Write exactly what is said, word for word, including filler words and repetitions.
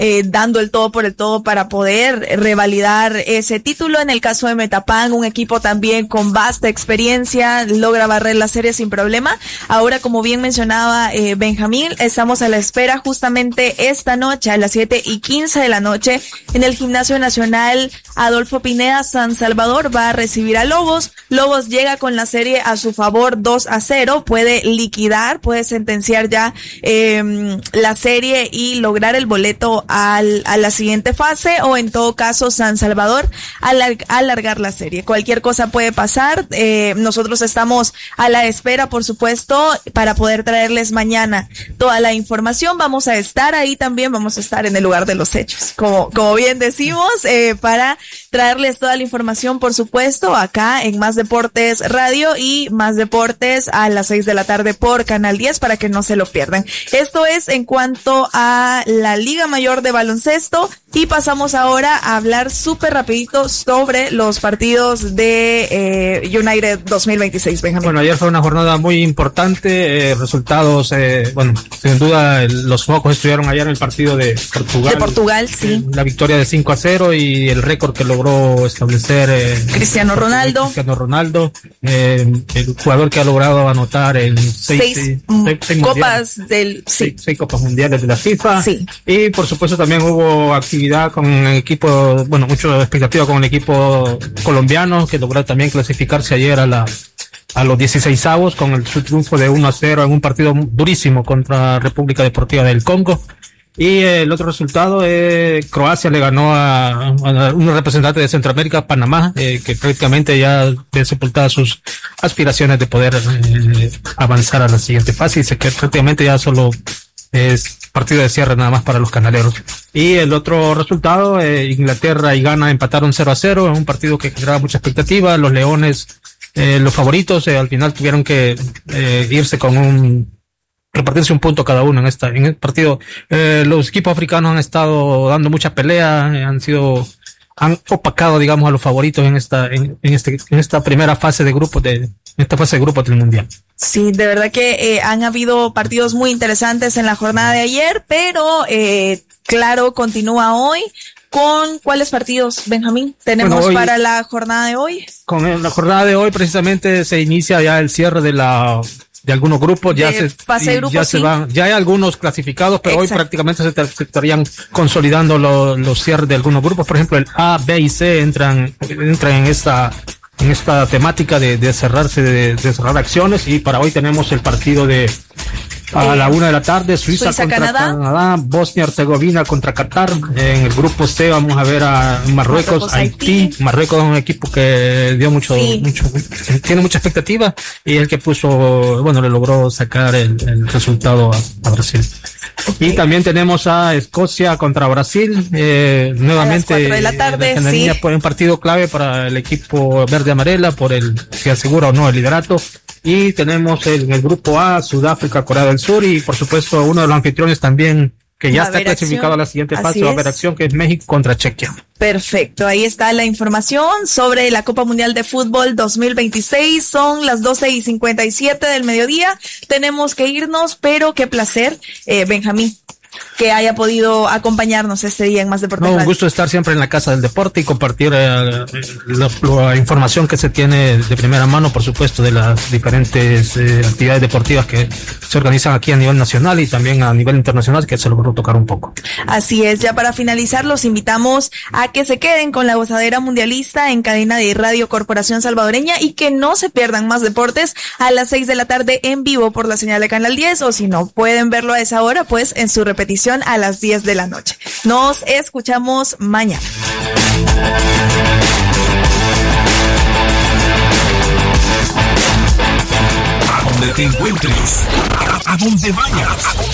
eh, dando el todo por el todo para poder revalidar ese título. En el caso de Metapan, un equipo también con vasta experiencia, logra barrer la serie sin problema. Ahora, como bien mencionaba eh, Benjamín, estamos a la espera justamente esta noche a las siete y quince de la noche en el Gimnasio Nacional Adolfo Pineda. San Salvador va a recibir a Lobos. Lobos llega con la serie a su favor dos a cero, puede liquidar, puede sentenciar ya eh, la serie y lograr el boleto al, a la siguiente fase, o en todo caso San Salvador alar, alargar la serie. Cualquier cosa puede pasar. Eh, nosotros estamos a la espera, por supuesto, para poder traerles mañana toda la información. Vamos a estar ahí también, vamos a estar en el lugar de los hechos, como, como bien decimos, eh, para traerles toda la información, por supuesto, acá en Más Deportes Radio y Más Deportes a las seis de la tarde por Canal diez, para que no se lo pierdan. Esto es en cuanto a la Liga Mayor de Baloncesto, y pasamos ahora a hablar súper rapidito sobre los partidos de eh, United dos mil veintiséis, Benjamín. Bueno, ayer fue una jornada muy importante, eh, resultados, eh, bueno, sin duda el, los focos estuvieron ayer en el partido de Portugal. De Portugal, sí. Eh, la victoria de cinco a cero y el récord que logró establecer eh, Cristiano Ronaldo. Cristiano Ronaldo, eh, el jugador que ha logrado anotar en seis, seis, seis, seis, seis copas mundiales, del sí. seis, seis copas mundiales de la FIFA. Sí. Y por supuesto también hubo actividad con el equipo, bueno, mucha expectativa con el equipo colombiano, que logró también clasificarse ayer a la a los dieciseisavos con el su triunfo de uno a cero en un partido durísimo contra República Deportiva del Congo. Y el otro resultado, eh, Croacia le ganó a, a un representante de Centroamérica, Panamá, eh, que prácticamente ya ve sepultadas sus aspiraciones de poder eh, avanzar a la siguiente fase, y se que prácticamente ya solo es partido de cierre nada más para los canaleros. Y el otro resultado, eh, Inglaterra y Ghana empataron cero a cero en un partido que generaba mucha expectativa. Los Leones, eh, los favoritos, eh, al final tuvieron que eh, irse con un repartirse un punto cada uno en esta en el partido. Eh, los equipos africanos han estado dando mucha pelea, eh, han sido han opacado, digamos, a los favoritos en esta en, en este en esta primera fase de grupos de en esta fase de grupos del mundial. Sí, de verdad que eh, han habido partidos muy interesantes en la jornada de ayer, pero eh, claro, continúa hoy. ¿Con cuáles partidos, Benjamín, tenemos bueno, hoy, para la jornada de hoy? Con la jornada de hoy precisamente se inicia ya el cierre de la de algunos grupos, ya de se fase de grupos, ya sí. se van, ya hay algunos clasificados, pero Exacto. hoy prácticamente se, se estarían consolidando lo, los cierres de algunos grupos. Por ejemplo, el A, B y C entran entran en esta en esta temática de, de cerrarse de, de cerrar acciones, y para hoy tenemos el partido de a la una de la tarde, Suiza, Suiza contra Canadá. Canadá, Bosnia Herzegovina contra Qatar. En el grupo C vamos a ver a Marruecos, Marruecos Haití. Haití. Marruecos es un equipo que dio mucho, sí. mucho, tiene mucha expectativa, y el que puso, bueno, le logró sacar el, el resultado a, a Brasil. Okay. Y también tenemos a Escocia contra Brasil, eh, nuevamente. A las cuatro de la tarde, la sí. Fue un partido clave para el equipo verde amarela por el, si asegura o no el liderato. Y tenemos el, en el grupo A, Sudáfrica, Corea del Sur, y por supuesto uno de los anfitriones también que ya está clasificado a la siguiente fase, va a haber acción, que es México contra Chequia. Perfecto, ahí está la información sobre la Copa Mundial de Fútbol dos mil veintiséis. Son las doce y cincuenta y siete del mediodía. Tenemos que irnos, pero qué placer, eh, Benjamín, que haya podido acompañarnos este día en Más Deportes. No, un gusto estar siempre en la Casa del Deporte y compartir eh, la, la información que se tiene de primera mano, por supuesto, de las diferentes eh, actividades deportivas que se organizan aquí a nivel nacional y también a nivel internacional, que se logró tocar un poco. Así es, ya para finalizar los invitamos a que se queden con la gozadera mundialista en cadena de Radio Corporación Salvadoreña, y que no se pierdan Más Deportes a las seis de la tarde en vivo por la señal de Canal diez, o si no pueden verlo a esa hora, pues en su repetición a las diez de la noche. Nos escuchamos mañana. A donde te encuentres, a donde vayas.